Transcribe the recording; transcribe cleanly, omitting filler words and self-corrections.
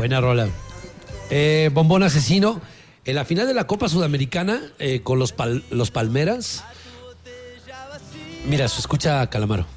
Buena rola. Bombón Asesino. En la final de la Copa Sudamericana, con los Palmeras. Mira, se escucha Calamaro.